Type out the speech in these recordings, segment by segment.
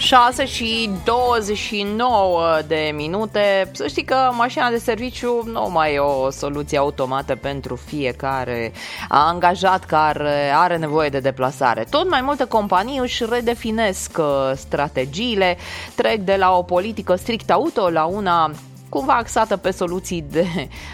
6:29. Să știi că mașina de serviciu nu mai e o soluție automată pentru fiecare angajat care are nevoie de deplasare. Tot mai multe companii își redefinesc strategiile, trec de la o politică strict auto la una cumva axată pe soluții de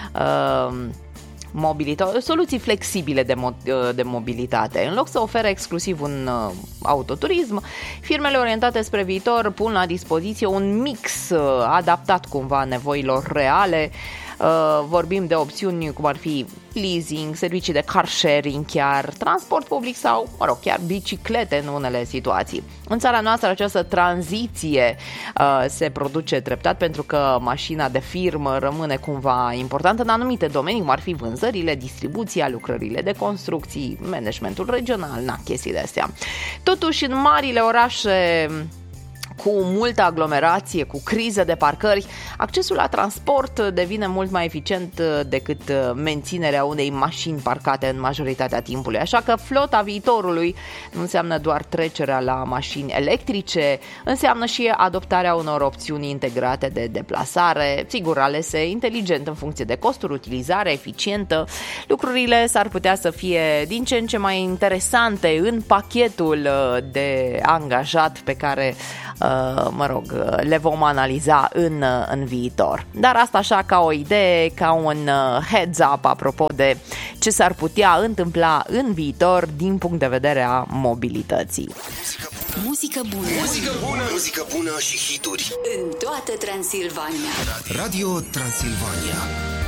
soluții flexibile de mobilitate. În loc să ofere exclusiv un autoturism, firmele orientate spre viitor pun la dispoziție un mix adaptat cumva nevoilor reale. Vorbim de opțiuni cum ar fi leasing, servicii de car sharing, chiar transport public sau, chiar biciclete în unele situații. În țara noastră această tranziție se produce treptat pentru că mașina de firmă rămâne cumva importantă în anumite domenii, cum ar fi vânzările, distribuția, lucrările de construcții, managementul regional, chestiile astea. Totuși, în marile orașe cu multă aglomerație, cu criză de parcări, accesul la transport devine mult mai eficient decât menținerea unei mașini parcate în majoritatea timpului. Așa că flota viitorului nu înseamnă doar trecerea la mașini electrice, înseamnă și adoptarea unor opțiuni integrate de deplasare, sigur alese inteligent în funcție de costuri, utilizare eficientă. Lucrurile s-ar putea să fie din ce în ce mai interesante în pachetul de angajat pe care le vom analiza în viitor. Dar asta așa ca o idee, ca un heads up apropo de ce s-ar putea întâmpla în viitor din punct de vedere a mobilității. Muzică bună. Muzică bună. Muzică bună și hituri. În toată Transilvania. Radio Transilvania.